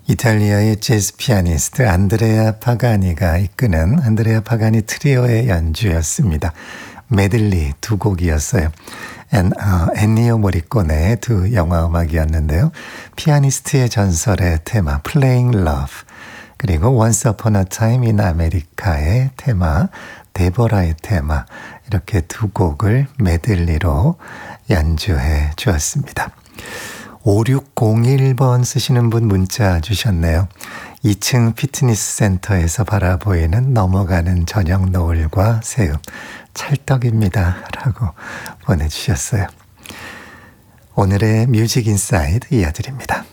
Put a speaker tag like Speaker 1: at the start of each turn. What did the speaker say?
Speaker 1: 이탈리아의 재즈 피아니스트 안드레아 파가니가 이끄는 안드레아 파가니 트리오의 연주였습니다. 메들리 두 곡이었어요. 엔니오 모리코네의 두 영화 음악이었는데요. 피아니스트의 전설의 테마 Playing Love, 그리고 Once Upon a Time in America의 테마 데보라의 테마, 이렇게 두 곡을 메들리로 연주해 주었습니다. 5601번 쓰시는 분 문자 주셨네요. 2층 피트니스 센터에서 바라보이는 넘어가는 저녁 노을과 새음, 찰떡입니다 라고 보내주셨어요. 오늘의 뮤직 인사이드 이어드립니다.